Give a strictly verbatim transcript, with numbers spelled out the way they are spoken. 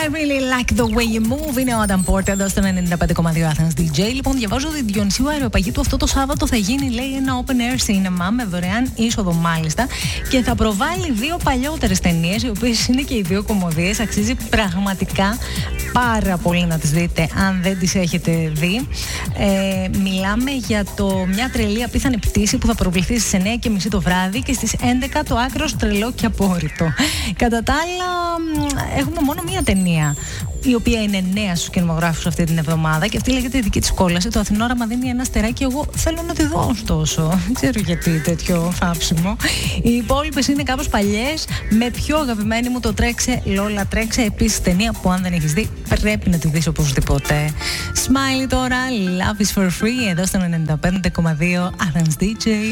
I really like the way you move. Είναι ο Adam Porter εδώ στο ενενήντα πέντε κόμμα δύο Athens ντι τζέι. Λοιπόν, διαβάζω ότι η Διονυσίου Αεροπαγήτου αυτό το Σάββατο θα γίνει, λέει, ένα open air cinema με δωρεάν είσοδο μάλιστα και θα προβάλλει δύο παλιότερες ταινίες, οι οποίες είναι και οι δύο κομμωδίες. Αξίζει πραγματικά πάρα πολύ να τις δείτε αν δεν τις έχετε δει. Ε, μιλάμε για το Μια τρελή απίθανη πτήση που θα προβληθεί στις εννιά και μισή το βράδυ και στις έντεκα το Άκρος τρελό και απόρριτο. Κατά τα άλλα, έχουμε μόνο μία ταινία, η οποία είναι νέα στους κινηματογράφους αυτή την εβδομάδα και αυτή λέγεται Η δική της κόλαση. Το Αθηνόραμα δίνει ένα αστεράκι. Εγώ θέλω να τη δω, ωστόσο. Δεν ξέρω γιατί τέτοιο φάψιμο. Οι υπόλοιπες είναι κάπως παλιές. Με πιο αγαπημένη μου το Τρέξε Λόλα Τρέξε. Επίσης ταινία που αν δεν έχεις δει πρέπει να τη δεις οπωσδήποτε. Smiley τώρα, Love is for free εδώ στον ενενήντα πέντε κόμμα δύο Athens ντι τζέι.